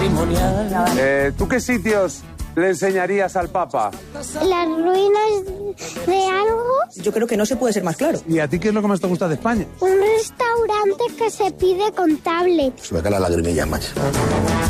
matrimonial. ¿Tú qué sitios le enseñarías al Papa? Las ruinas de algo. Yo creo que no se puede ser más claro. ¿Y a ti qué es lo que más te gusta de España? Un restaurante que se pide con tablet. Se me caen las lagrimillas, macho.